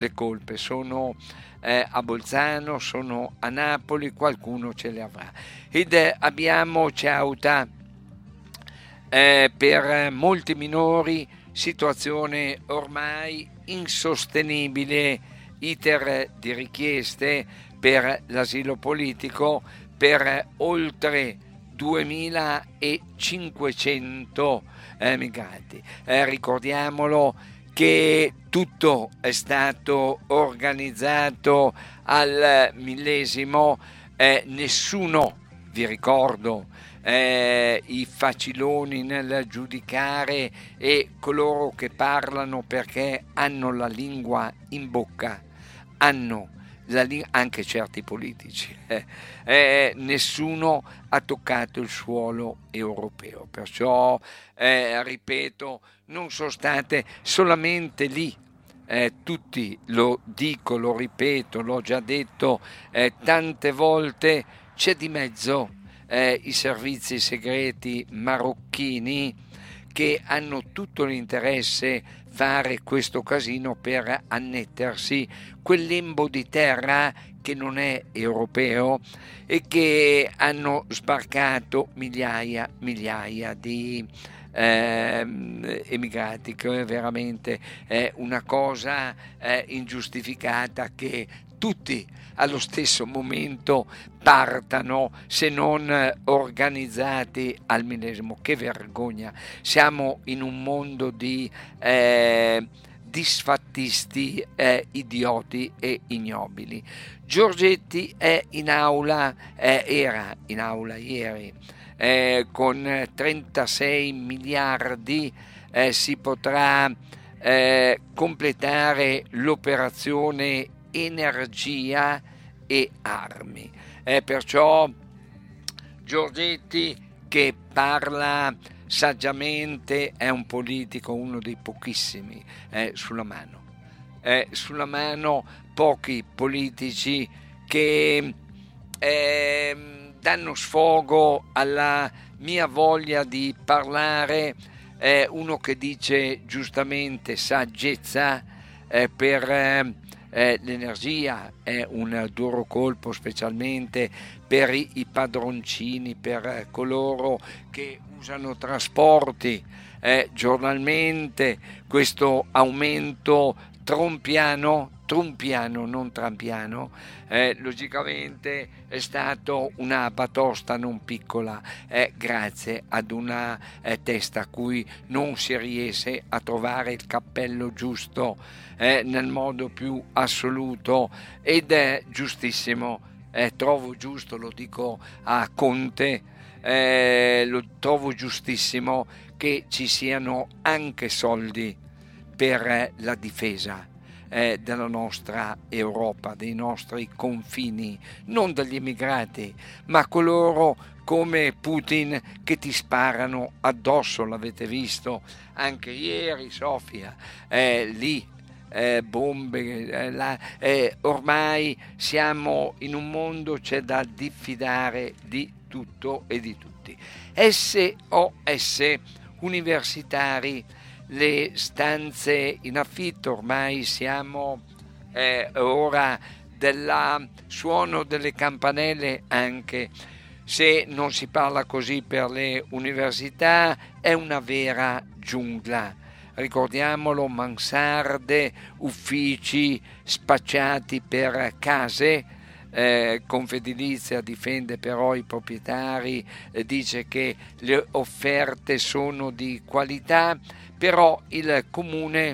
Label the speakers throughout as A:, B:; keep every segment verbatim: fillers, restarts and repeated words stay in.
A: le colpe, sono eh, a Bolzano, sono a Napoli, qualcuno ce le avrà. Ed eh, abbiamo Ceuta eh, per molti minori, situazione ormai insostenibile, iter di richieste per l'asilo politico per oltre duemilacinquecento eh, migranti. Eh, ricordiamolo che tutto è stato organizzato al millesimo, eh, nessuno, vi ricordo, eh, i faciloni nel giudicare e coloro che parlano perché hanno la lingua in bocca, hanno la lingua, anche certi politici, eh, eh, nessuno ha toccato il suolo europeo, perciò eh, ripeto, non sono state solamente lì. Eh, tutti lo dico, lo ripeto, l'ho già detto eh, tante volte, c'è di mezzo eh, i servizi segreti marocchini che hanno tutto l'interesse fare questo casino per annettersi quel lembo di terra che non è europeo e che hanno sbarcato migliaia, migliaia di eh, emigrati, che è veramente eh, una cosa eh, ingiustificata che tutti allo stesso momento partano, se non organizzati al millesimo. Che vergogna! Siamo in un mondo di eh, disfattisti, eh, idioti e ignobili. Giorgetti è in aula, eh, era in aula ieri, eh, con trentasei miliardi eh, si potrà eh, completare l'operazione energia e armi. Eh, perciò Giorgetti, che parla saggiamente, è un politico, uno dei pochissimi eh, sulla mano. Eh, sulla mano pochi politici che eh, danno sfogo alla mia voglia di parlare, eh, uno che dice giustamente saggezza eh, per eh, eh, l'energia è un duro colpo, specialmente per i, i padroncini, per eh, coloro che usano trasporti eh, giornalmente, questo aumento trompiano, trumpiano, non trampiano, eh, logicamente è stato una batosta non piccola, eh, grazie ad una eh, testa a cui non si riesce a trovare il cappello giusto eh, nel modo più assoluto, ed è giustissimo, eh, trovo giusto, lo dico a Conte, eh, lo trovo giustissimo che ci siano anche soldi per la difesa eh, della nostra Europa, dei nostri confini, non degli immigrati, ma coloro come Putin che ti sparano addosso, l'avete visto anche ieri, Sofia, eh, lì. Eh, bombe, eh, la, eh, ormai siamo in un mondo, c'è da diffidare di tutto e di tutti. S O S universitari, le stanze in affitto, ormai siamo eh, ora del suono delle campanelle, anche se non si parla così per le università, è una vera giungla. Ricordiamolo, mansarde, uffici spacciati per case. Eh, Confedilizia difende però i proprietari, eh, dice che le offerte sono di qualità, però il comune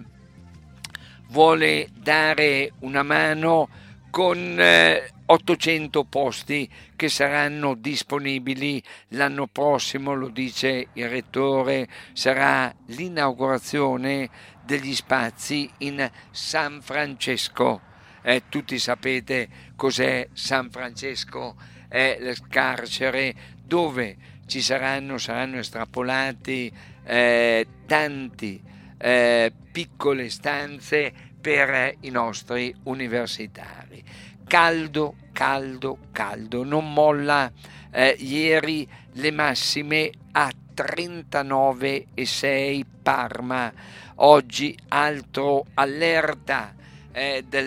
A: vuole dare una mano con eh, ottocento posti che saranno disponibili l'anno prossimo, lo dice il rettore, sarà l'inaugurazione degli spazi in San Francesco. Eh, tutti sapete cos'è San Francesco, è il carcere dove ci saranno, saranno estrapolati eh, tanti eh, piccole stanze per i nostri universitari. Caldo, caldo, caldo, non molla eh, ieri le massime a trentanove virgola sei Parma, oggi altro allerta eh, del